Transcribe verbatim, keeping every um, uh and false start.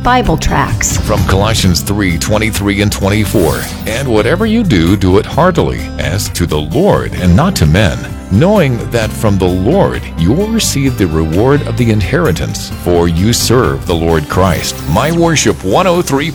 Bible tracts. From Colossians three twenty-three and twenty-four. And whatever you do, do it heartily, as to the Lord and not to men, knowing that from the Lord you will receive the reward of the inheritance, for you serve the Lord Christ. My Worship one oh three